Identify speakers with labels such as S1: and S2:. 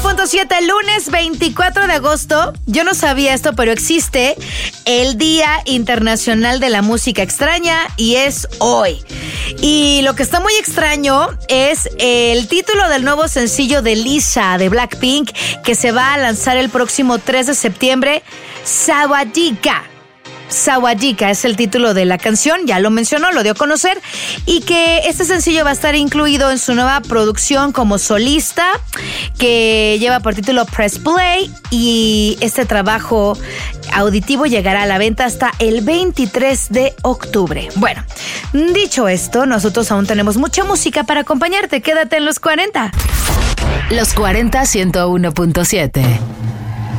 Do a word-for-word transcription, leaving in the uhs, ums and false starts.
S1: punto siete, lunes veinticuatro de agosto. Yo no sabía esto, pero existe el Día Internacional de la Música Extraña y es hoy. Y lo que está muy extraño es el título del nuevo sencillo de Lisa de Blackpink, que se va a lanzar el próximo tres de septiembre, Sawadika. Sawadika es el título de la canción, ya lo mencionó, lo dio a conocer, y que este sencillo va a estar incluido en su nueva producción como solista, que lleva por título Press Play, y este trabajo auditivo llegará a la venta hasta el veintitrés de octubre. Bueno, dicho esto, nosotros aún tenemos mucha música para acompañarte. Quédate en Los cuarenta.
S2: Los cuarenta, ciento uno punto siete.